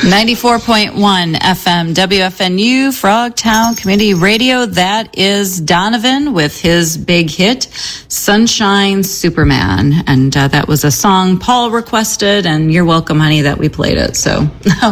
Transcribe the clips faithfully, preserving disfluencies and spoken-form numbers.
ninety-four point one F M W F N U, Frogtown Community Radio. That is Donovan with his big hit, Sunshine Superman. And uh, that was a song Paul requested, and you're welcome, honey, that we played it. So,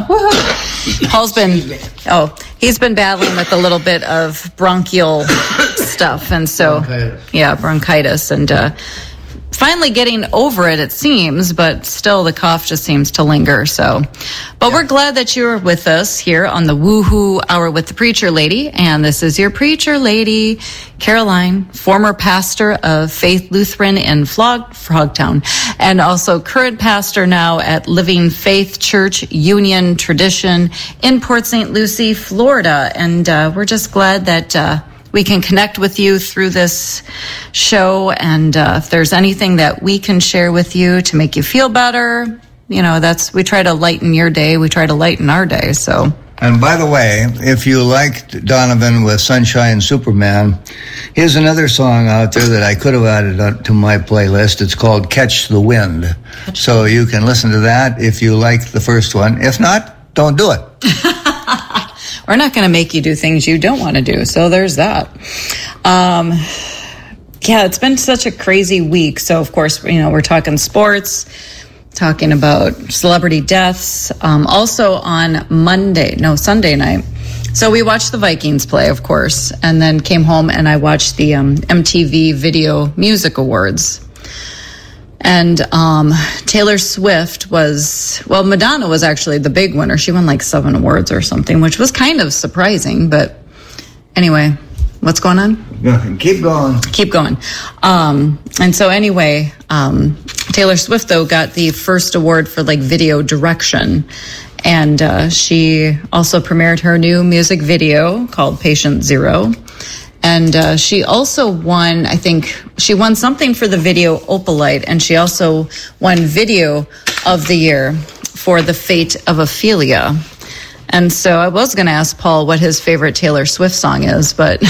Paul's been, oh, he's been battling with a little bit of bronchial stuff. And so, bronchitis. yeah, bronchitis. And, uh, finally getting over it, it seems, but still the cough just seems to linger. So, but yeah. We're glad that you're with us here on the Woohoo Hour with the Preacher Lady. And this is your Preacher Lady, Caroline, former pastor of Faith Lutheran in Frog, Frogtown, and also current pastor now at Living Faith Church Union Tradition in Port Saint Lucie, Florida. And uh, we're just glad that uh, we can connect with you through this show, and uh, if there's anything that we can share with you to make you feel better, you know, that's, we try to lighten your day, we try to lighten our day, so. And by the way, if you liked Donovan with Sunshine Superman, here's another song out there that I could have added to my playlist. It's called Catch the Wind. So you can listen to that if you like the first one. If not, don't do it. We're not going to make you do things you don't want to do. So there's that. Um, yeah, it's been such a crazy week. So, of course, you know, we're talking sports, talking about celebrity deaths. Um, also on Monday, no, Sunday night. So we watched the Vikings play, of course, and then came home and I watched the um, M T V Video Music Awards. And um, Taylor Swift was, well, Madonna was actually the big winner. She won like seven awards or something, which was kind of surprising. But anyway, what's going on? Nothing. Keep going. Keep going. Um, and so anyway, um, Taylor Swift, though, got the first award for like video direction. And uh, she also premiered her new music video called Patient Zero. And uh, she also won, I think, she won something for the video Opalite, and she also won Video of the Year for The Fate of Ophelia. And so I was going to ask Paul what his favorite Taylor Swift song is, but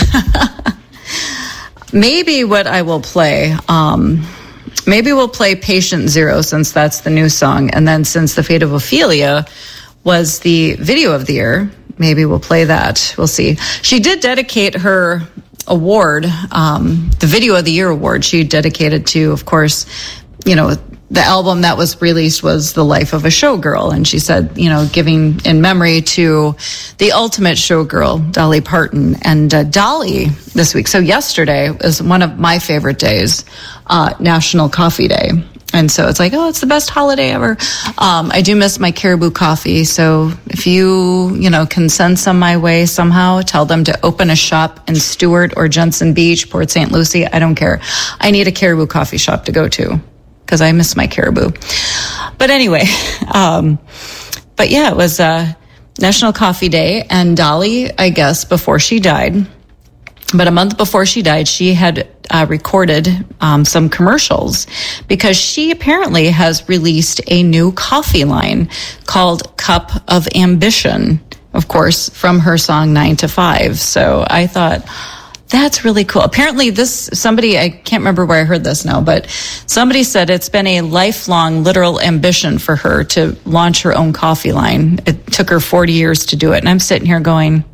maybe what I will play, um, maybe we'll play Patient Zero, since that's the new song. And then since The Fate of Ophelia was the Video of the Year, maybe we'll play that. We'll see. She did dedicate her award, um, the Video of the Year award, she dedicated to, of course, you know, the album that was released was The Life of a Showgirl. And she said, you know, giving in memory to the ultimate showgirl, Dolly Parton. And uh, Dolly this week, so yesterday was one of my favorite days, uh, National Coffee Day. And so it's like, oh, it's the best holiday ever. Um, I do miss my Caribou coffee. So if you, you know, can send some my way somehow, tell them to open a shop in Stewart or Jensen Beach, Port Saint Lucie. I don't care. I need a Caribou coffee shop to go to because I miss my Caribou. But anyway, um, but yeah, it was uh, National Coffee Day. And Dolly, I guess, before she died, but a month before she died, she had uh, recorded um, some commercials because she apparently has released a new coffee line called Cup of Ambition, of course, from her song Nine to Five. So I thought, that's really cool. Apparently this, somebody, I can't remember where I heard this now, but somebody said it's been a lifelong literal ambition for her to launch her own coffee line. It took her forty years to do it. And I'm sitting here going,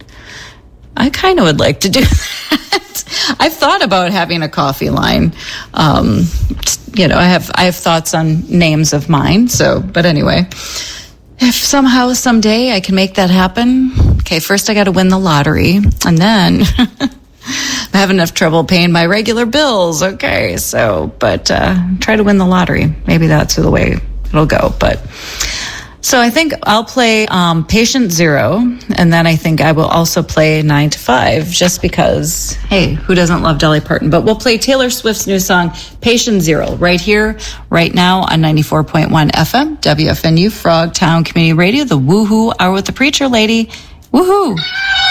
I kind of would like to do that. I've thought about having a coffee line. Um, you know, I have I have thoughts on names of mine. So, but anyway, if somehow someday I can make that happen, okay. First, I got to win the lottery, and then I have enough trouble paying my regular bills. Okay, so but uh, try to win the lottery. Maybe that's the way it'll go. But. So I think I'll play um, Patient Zero, and then I think I will also play Nine to Five, just because, hey, who doesn't love Dolly Parton? But we'll play Taylor Swift's new song, Patient Zero, right here, right now on ninety-four point one F M, W F N U, Frogtown Community Radio, the Woohoo Hour with the Preacher Lady. Woohoo!